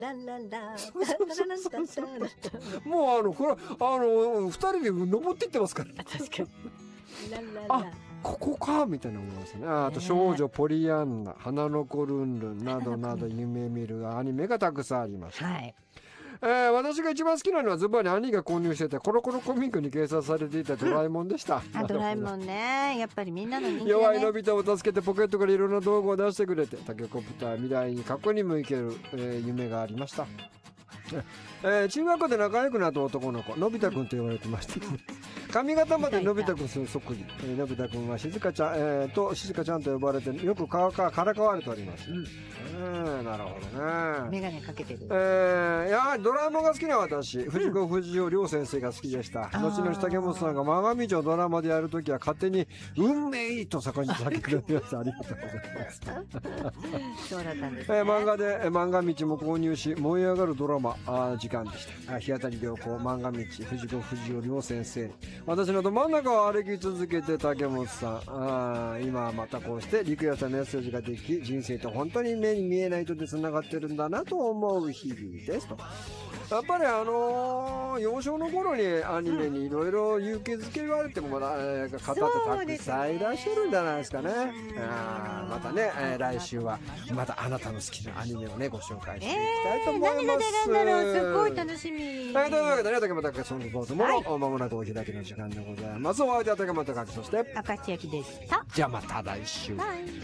ランランラン。 もうこれ二人で登っていってますから。 確かに。ランランあ、 ラン。 ここかみたいな思いますね。あと少女ポリアンナ、花の子ルンルンなどなど夢見るアニメがたくさんありました。 はい。 私が一番好きなのはズバリ兄が購入しててコロコロコミックに掲載されていたドラえもんでした。 あ、ドラえもんね。やっぱりみんなの人気だね。 弱いのび太を助けてポケットからいろんな道具を出してくれてタケコプター未来に過去に向ける、夢がありました。中学校で仲良くなった男の子のび太くんと呼ばれてました。髪型までのび太くんそっくり。のび太くんは静香ちゃん、静香ちゃんと呼ばれてよくからかわれております。なるほどね。 メガネかけてる。 やはりドラえもんが好きな私、藤子不二雄亮先生が好きでした。後々竹本さんがマガミジをドラマでやるときは勝手に運命と盛んに叫んでくれました。ありがとうございます。 そうだったんですね。 漫画で漫画道も購入し燃え上がるドラマ時間でした。日当たり良好漫画道藤子不二雄亮先生、私のど真ん中を歩き続けて竹本さん、今またこうしてリクエストメッセージができ、人生と本当に目に見えない人で繋がってるんだなと思う日々ですと。やっぱり幼少の頃にアニメにいろいろ勇気づけ言われても方ってたくさんいらっしゃるんじゃないですかね。またね、来週はまたあなたの好きなアニメをねご紹介していきたいと思います。 何が出るんだろう、すごい楽しみ。 というわけでね、竹本明そのボードも間もなくお開きの時間でございます。お相手は竹本明、そして明石焼きでした。 じゃあまた来週。